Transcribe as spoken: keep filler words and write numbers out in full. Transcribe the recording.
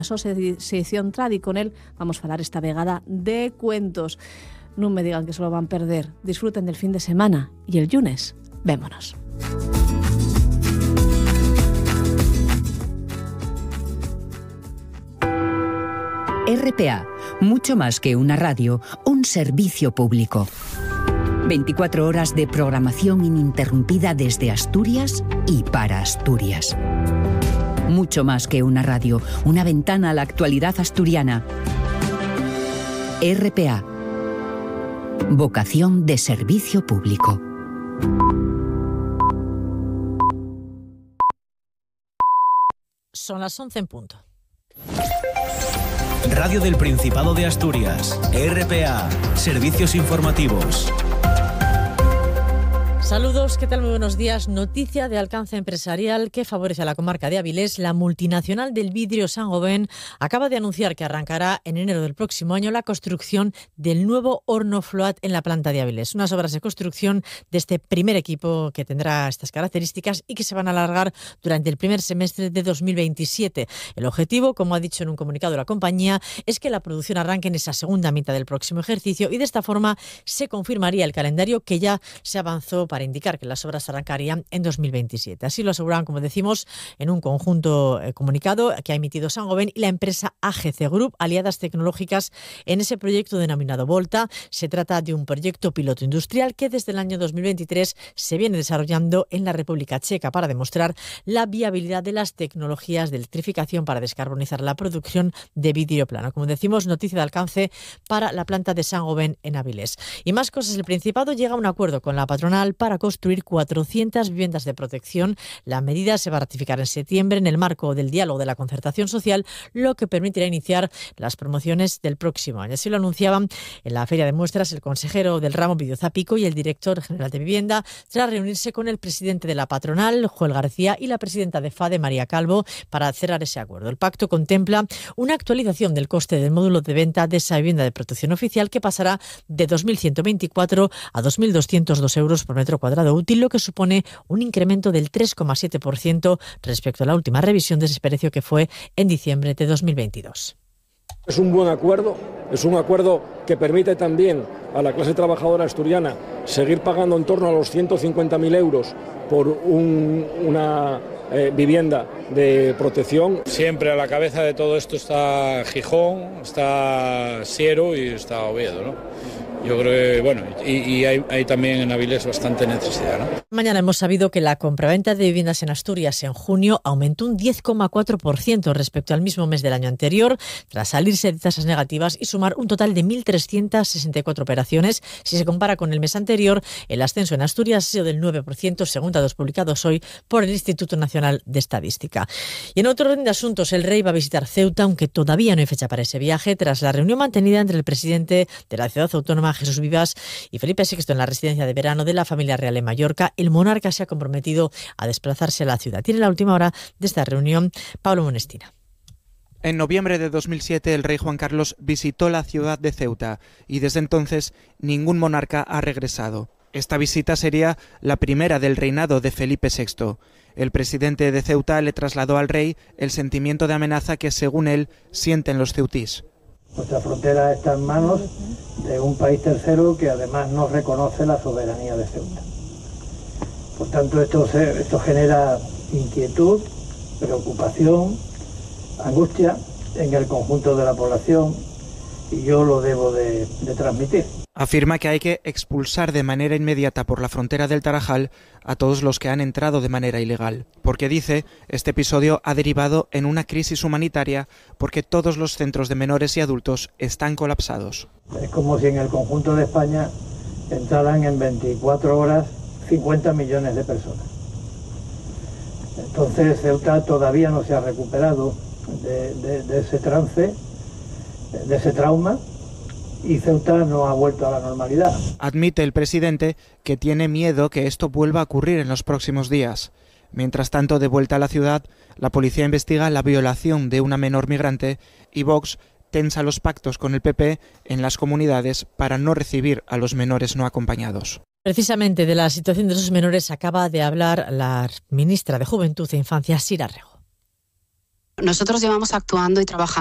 Asociación Tradi. Con él vamos a falar esta vegada de cuentos. Non me digan que se lo van a perder. Disfruten del fin de semana y el lunes vémonos. R P A, mucho más que una radio, un servicio público. veinticuatro horas de programación ininterrumpida desde Asturias y para Asturias. Mucho más que una radio, una ventana a la actualidad asturiana. R P A. Vocación de servicio público. Son las once en punto. Radio del Principado de Asturias, R P A, Servicios Informativos. Saludos, ¿qué tal? Muy buenos días. Noticia de alcance empresarial que favorece a la comarca de Avilés. La multinacional del vidrio Saint-Gobain acaba de anunciar que arrancará en enero del próximo año la construcción del nuevo horno Float en la planta de Avilés. Unas obras de construcción de este primer equipo que tendrá estas características y que se van a alargar durante el primer semestre de dos mil veintisiete. El objetivo, como ha dicho en un comunicado la compañía, es que la producción arranque en esa segunda mitad del próximo ejercicio y de esta forma se confirmaría el calendario que ya se avanzó para indicar que las obras arrancarían en dos mil veintisiete. Así lo aseguran, como decimos, en un conjunto eh, comunicado que ha emitido Saint-Gobain y la empresa A G C Group, aliadas tecnológicas en ese proyecto denominado Volta. Se trata de un proyecto piloto industrial que desde el año dos mil veintitrés se viene desarrollando en la República Checa para demostrar la viabilidad de las tecnologías de electrificación para descarbonizar la producción de vidrio plano. Como decimos, noticia de alcance para la planta de Saint-Gobain en Avilés. Y más cosas, el Principado llega a un acuerdo con la patronal para construir cuatrocientas viviendas de protección. La medida se va a ratificar en septiembre en el marco del diálogo de la concertación social, lo que permitirá iniciar las promociones del próximo año. Así lo anunciaban en la feria de muestras el consejero del ramo Vídeo Zapico y el director general de Vivienda, tras reunirse con el presidente de la patronal, Joel García, y la presidenta de FADE, María Calvo, para cerrar ese acuerdo. El pacto contempla una actualización del coste del módulo de venta de esa vivienda de protección oficial que pasará de dos mil ciento veinticuatro a dos mil doscientos dos euros por metro cuadrado útil, lo que supone un incremento del tres coma siete por ciento respecto a la última revisión de ese precio que fue en diciembre de dos mil veintidós. Es un buen acuerdo, es un acuerdo que permite también a la clase trabajadora asturiana seguir pagando en torno a los ciento cincuenta mil euros por un, una eh, vivienda de protección. Siempre a la cabeza de todo esto está Gijón, está Siero y está Oviedo, ¿no? Yo creo que, bueno, y, y hay, hay también en Avilés bastante necesidad, ¿no? Mañana hemos sabido que la compraventa de viviendas en Asturias en junio aumentó un diez coma cuatro por ciento respecto al mismo mes del año anterior, tras salirse de tasas negativas y sumar un total de mil trescientas sesenta y cuatro operaciones. Si se compara con el mes anterior, el ascenso en Asturias ha sido del nueve por ciento, según datos publicados hoy por el Instituto Nacional de Estadística. Y en otro orden de asuntos, el rey va a visitar Ceuta, aunque todavía no hay fecha para ese viaje, tras la reunión mantenida entre el presidente de la ciudad autónoma, Jesús Vivas, y Felipe sexto en la residencia de verano de la familia real en Mallorca. El monarca se ha comprometido a desplazarse a la ciudad. Tiene la última hora de esta reunión Pablo Monestina. En noviembre de dos mil siete, el rey Juan Carlos visitó la ciudad de Ceuta y desde entonces ningún monarca ha regresado. Esta visita sería la primera del reinado de Felipe sexto. El presidente de Ceuta le trasladó al rey el sentimiento de amenaza que, según él, sienten los ceutís. Nuestra frontera está en manos de un país tercero que además no reconoce la soberanía de Ceuta. Por tanto, esto, se, esto genera inquietud, preocupación, angustia en el conjunto de la población y yo lo debo de, de transmitir. Afirma que hay que expulsar de manera inmediata por la frontera del Tarajal a todos los que han entrado de manera ilegal, porque dice, este episodio ha derivado en una crisis humanitaria porque todos los centros de menores y adultos están colapsados. Es como si en el conjunto de España entraran en veinticuatro horas cincuenta millones de personas. Entonces Ceuta todavía no se ha recuperado de, de, de ese trance, de ese trauma, y Ceuta no ha vuelto a la normalidad. Admite el presidente que tiene miedo que esto vuelva a ocurrir en los próximos días. Mientras tanto, de vuelta a la ciudad, la policía investiga la violación de una menor migrante y Vox tensa los pactos con el P P en las comunidades para no recibir a los menores no acompañados. Precisamente de la situación de esos menores acaba de hablar la ministra de Juventud e Infancia, Sira Rego. Nosotros llevamos actuando y trabajando